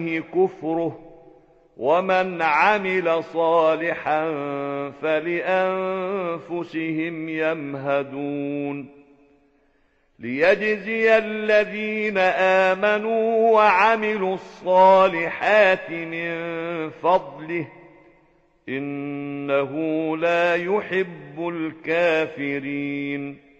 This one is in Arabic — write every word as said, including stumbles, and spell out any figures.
كفره ومن عمل صالحا فلأنفسهم يمهدون ليجزي الذين آمنوا وعملوا الصالحات من فضله إنه لا يحب الكافرين